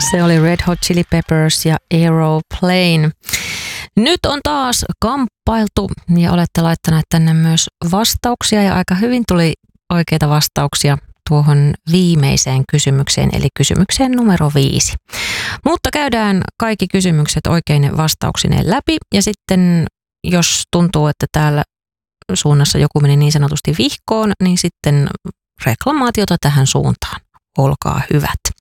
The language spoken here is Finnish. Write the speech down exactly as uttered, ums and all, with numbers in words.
Se oli Red Hot Chili Peppers ja Aeroplane. Nyt on taas kamppailtu ja olette laittaneet tänne myös vastauksia ja aika hyvin tuli oikeita vastauksia tuohon viimeiseen kysymykseen, eli kysymykseen numero viisi. Mutta käydään kaikki kysymykset oikein vastauksineen läpi ja sitten jos tuntuu, että täällä suunnassa joku meni niin sanotusti vihkoon, niin sitten reklamaatiota tähän suuntaan. Olkaa hyvät.